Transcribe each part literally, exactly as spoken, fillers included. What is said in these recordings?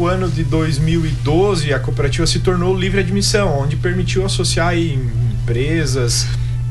ano de dois mil e doze, a cooperativa se tornou livre admissão, onde permitiu associar aí empresas,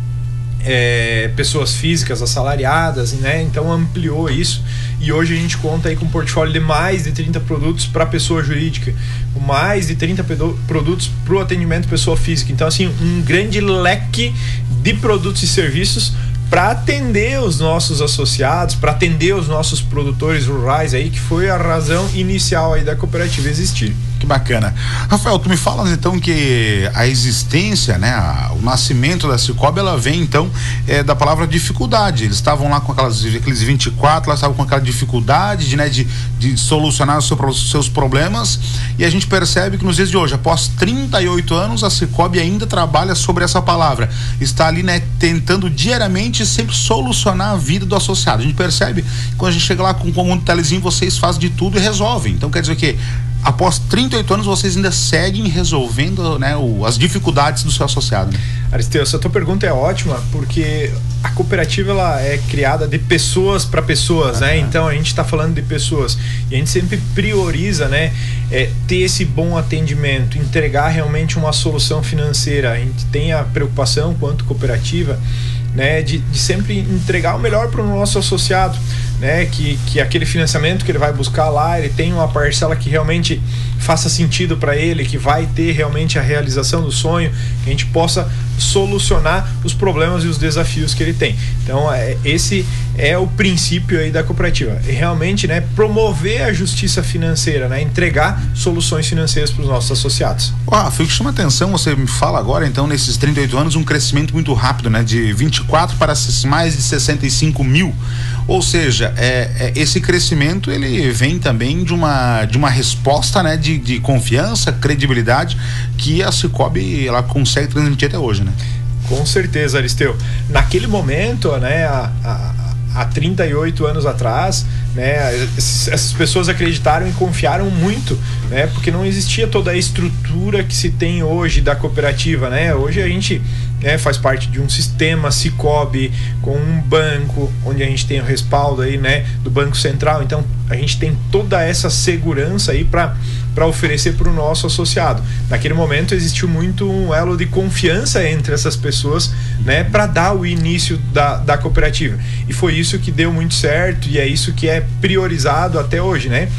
É, pessoas físicas assalariadas, né? Então ampliou isso, e hoje a gente conta aí com um portfólio de mais de trinta produtos para pessoa jurídica, com mais de trinta pedo- produtos para o atendimento pessoa física. Então, assim, um grande leque de produtos e serviços para atender os nossos associados, para atender os nossos produtores rurais aí, que foi a razão inicial aí da cooperativa existir. Que bacana. Rafael, tu me falas então que a existência, né, a, o nascimento da Cicobi, ela vem então é, da palavra dificuldade. Eles estavam lá com aquelas, aqueles vinte e quatro, elas estavam com aquela dificuldade de, né, de, de solucionar os seu, seus problemas, e a gente percebe que nos dias de hoje, após trinta e oito anos, a Cicobi ainda trabalha sobre essa palavra. Está ali, né, tentando diariamente sempre solucionar a vida do associado. A gente percebe que quando a gente chega lá com o comum telezinho, vocês fazem de tudo e resolvem. Então quer dizer que após trinta e oito anos, vocês ainda seguem resolvendo, né, o, as dificuldades do seu associado, né? Aristeu, essa tua pergunta é ótima, porque a cooperativa ela é criada de pessoas para pessoas, ah, né? Então a gente está falando de pessoas, e a gente sempre prioriza, né, é, ter esse bom atendimento, entregar realmente uma solução financeira. A gente tem a preocupação, quanto cooperativa, né, de, de sempre entregar o melhor para o nosso associado, né, que, que aquele financiamento que ele vai buscar lá, ele tem uma parcela que realmente faça sentido para ele, que vai ter realmente a realização do sonho, que a gente possa solucionar os problemas e os desafios que ele tem. Então, é, esse é o princípio aí da cooperativa, é realmente, né, promover a justiça financeira, né, entregar soluções financeiras para os nossos associados. Ah, foi o que chama atenção, você me fala agora, então, nesses trinta e oito anos, um crescimento muito rápido, né, de vinte e quatro para mais de sessenta e cinco mil. Ou seja, é, é, esse crescimento ele vem também de uma, de uma resposta, né, de, de confiança, credibilidade que a Cicobi ela consegue transmitir até hoje, né? Com certeza, Aristeu. Naquele momento, né, há, há, há trinta e oito anos atrás, né, essas pessoas acreditaram e confiaram muito, né, porque não existia toda a estrutura que se tem hoje da cooperativa, né? Hoje a gente, né, faz parte de um sistema Cicobi, com um banco, onde a gente tem o respaldo aí, né, do Banco Central. Então a gente tem toda essa segurança aí para para oferecer para o nosso associado. Naquele momento existiu muito um elo de confiança entre essas pessoas, né, para dar o início da, da cooperativa. E foi isso que deu muito certo, e é isso que é priorizado até hoje, né?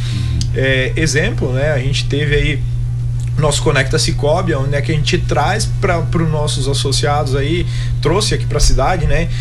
É, exemplo, né, a gente teve aí nosso Conecta Cicobi, onde é que a gente traz para os nossos associados aí, trouxe aqui para a cidade, né,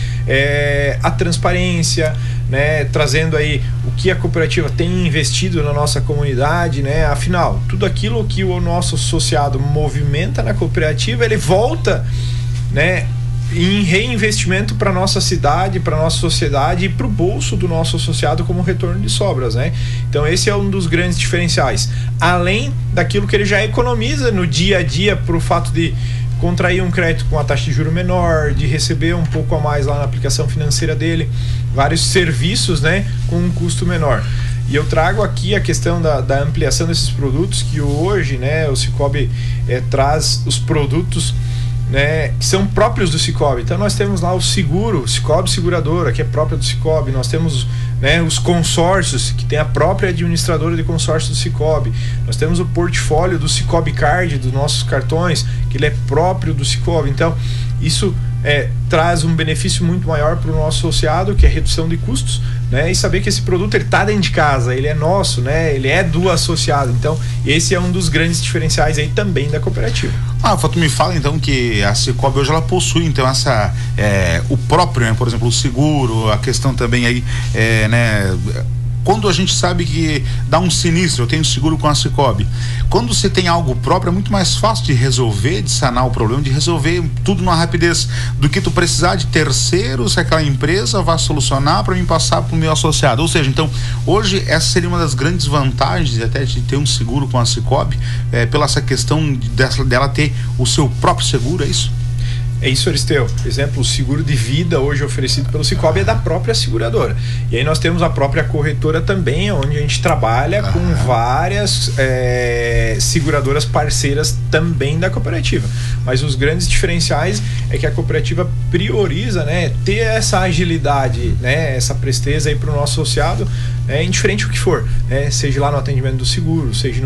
é, a transparência, né, trazendo aí o que a cooperativa tem investido na nossa comunidade, né, afinal, tudo aquilo que o nosso associado movimenta na cooperativa, ele volta, né, em reinvestimento para nossa cidade, para nossa sociedade e para o bolso do nosso associado como retorno de sobras, né? Então esse é um dos grandes diferenciais, além daquilo que ele já economiza no dia a dia por fato de contrair um crédito com a taxa de juro menor, de receber um pouco a mais lá na aplicação financeira dele, vários serviços, né, com um custo menor. E eu trago aqui a questão da, da ampliação desses produtos, que hoje, né, o Cicobi é, traz os produtos, né, que são próprios do Cicobi. Então nós temos lá o seguro, Cicobi Seguradora, que é própria do Cicobi. Nós temos, né, os consórcios, que tem a própria administradora de consórcio do Cicobi. Nós temos o portfólio do Cicobi Card, dos nossos cartões, que ele é próprio do Cicobi. Então isso é, traz um benefício muito maior para o nosso associado, que é a redução de custos, né, e saber que esse produto ele está dentro de casa, ele é nosso, né, ele é do associado. Então esse é um dos grandes diferenciais aí também da cooperativa. Ah, tu me fala então que a Cicobi hoje ela possui então essa, é, o próprio, né, por exemplo, o seguro, a questão também aí, é, né, quando a gente sabe que dá um sinistro, eu tenho seguro com a Cicobi. Quando você tem algo próprio, é muito mais fácil de resolver, de sanar o problema, de resolver tudo numa rapidez, do que tu precisar de terceiros, que aquela empresa vai solucionar para mim passar para o meu associado. Ou seja, então, hoje essa seria uma das grandes vantagens até de ter um seguro com a Cicobi, é, pela essa questão dessa, dela ter o seu próprio seguro, é isso? É isso, Aristeu. Por exemplo, o seguro de vida hoje oferecido pelo Cicobi é da própria seguradora. E aí nós temos a própria corretora também, onde a gente trabalha ah. com várias é, seguradoras parceiras também da cooperativa. Mas os grandes diferenciais é que a cooperativa prioriza, né, ter essa agilidade, né, essa presteza aí para o nosso associado, é, indiferente o que for, né, seja lá no atendimento do seguro, seja no